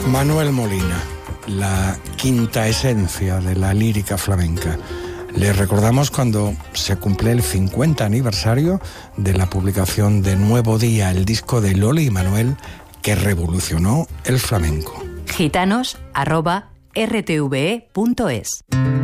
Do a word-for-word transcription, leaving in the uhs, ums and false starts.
Manuel Molina, la quinta esencia de la lírica flamenca. Les recordamos cuando se cumple el cincuenta aniversario de la publicación de Nuevo Día, el disco de Loli y Manuel que revolucionó el flamenco. gitanos arroba r t v e punto es